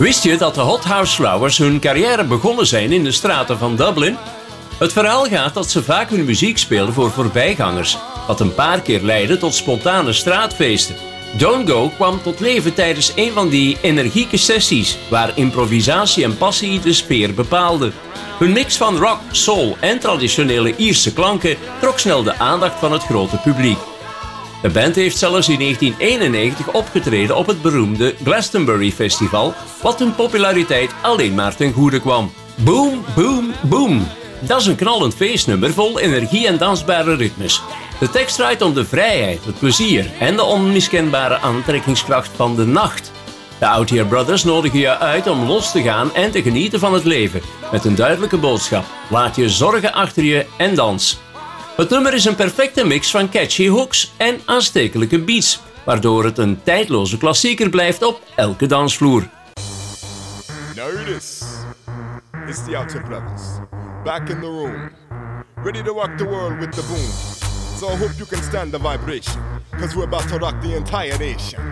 Wist je dat de Hot House Flowers hun carrière begonnen zijn in de straten van Dublin? Het verhaal gaat dat ze vaak hun muziek speelden voor voorbijgangers, wat een paar keer leidde tot spontane straatfeesten. Don't Go kwam tot leven tijdens een van die energieke sessies, waar improvisatie en passie de sfeer bepaalden. Hun mix van rock, soul en traditionele Ierse klanken trok snel de aandacht van het grote publiek. De band heeft zelfs in 1991 opgetreden op het beroemde Glastonbury Festival, wat hun populariteit alleen maar ten goede kwam. Boom, boom, boom. Dat is een knallend feestnummer vol energie en dansbare ritmes. De tekst draait om de vrijheid, het plezier en de onmiskenbare aantrekkingskracht van de nacht. De Out Here Brothers nodigen je uit om los te gaan en te genieten van het leven, met een duidelijke boodschap: laat je zorgen achter je en dans. Het nummer is een perfecte mix van catchy hooks en aanstekelijke beats, waardoor het een tijdloze klassieker blijft op elke dansvloer. Now this is the Out Here Brothers, back in the room, ready to rock the world with the boom. So I hope you can stand the vibration, cause we're about to rock the entire nation.